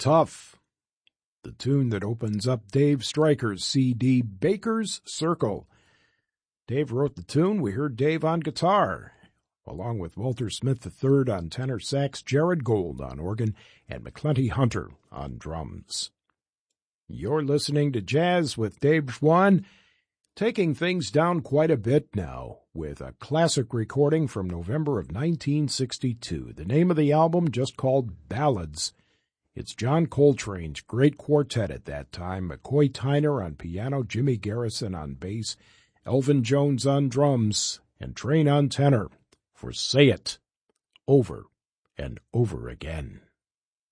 Tough, the tune that opens up Dave Stryker's CD, Baker's Circle. Dave wrote the tune. We heard Dave on guitar, along with Walter Smith III on tenor sax, Jared Gold on organ, and McClenty Hunter on drums. You're listening to Jazz with Dave Schwann, taking things down quite a bit now with a classic recording from November of 1962. The name of the album just called Ballads. It's John Coltrane's great quartet at that time, McCoy Tyner on piano, Jimmy Garrison on bass, Elvin Jones on drums, and Train on tenor for Say It Over and Over Again.